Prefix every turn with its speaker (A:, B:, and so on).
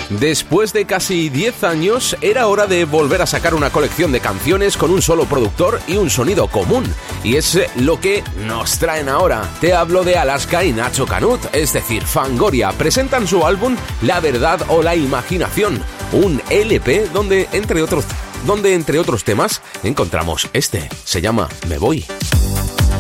A: Después de casi 10 años, era hora de volver a sacar una colección de canciones con un solo productor y un sonido común. Y es lo que nos traen ahora. Te hablo de Alaska y Nacho Canut, es decir, Fangoria. Presentan su álbum La Verdad o la Imaginación, un LP donde, entre otros temas, encontramos este. Se llama Me Voy.